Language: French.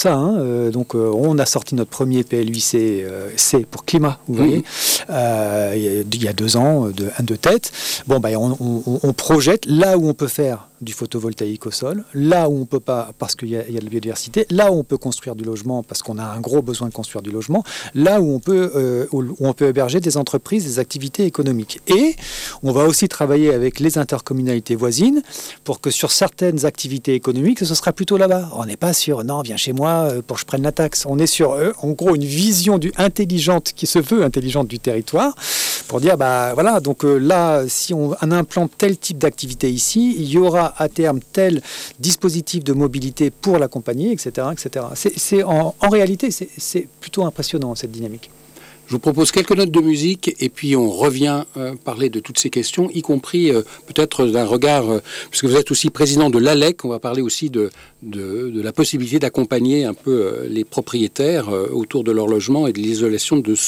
ça. Hein. On a sorti notre premier PLUiC C pour climat, vous voyez, il y a 2 ans, de tête. On projette là où on peut faire du photovoltaïque au sol, là où on peut pas parce qu'il y a de la biodiversité, là où on peut construire du logement parce qu'on a un gros besoin de construire du logement, là où on peut héberger des entreprises, des activités économiques. Et on va aussi travailler avec les intercommunalités voisines pour que sur certaines activités économiques, ce sera plutôt là-bas. On n'est pas sur non, viens chez moi pour que je prenne la taxe. On est sur en gros une vision intelligente qui se veut intelligente du territoire pour dire là si on implante tel type d'activité ici, il y aura à terme tel dispositif de mobilité pour l'accompagner, etc., etc. En réalité, c'est plutôt impressionnant, cette dynamique. Je vous propose quelques notes de musique et puis on revient parler de toutes ces questions, y compris peut-être d'un regard, puisque vous êtes aussi président de l'ALEC, on va parler aussi de la possibilité d'accompagner un peu les propriétaires autour de leur logement et de l'isolation de